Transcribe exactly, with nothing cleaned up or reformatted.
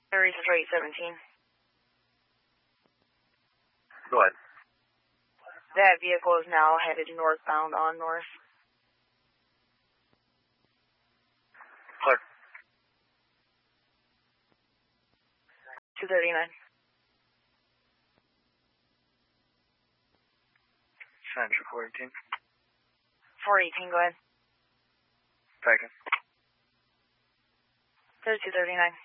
Teresa for eight seventeen. Go ahead. That vehicle is now headed northbound on North. Clear. two thirty-nine. Central four eighteen. four eighteen, go ahead. Second. thirty-two thirty-nine.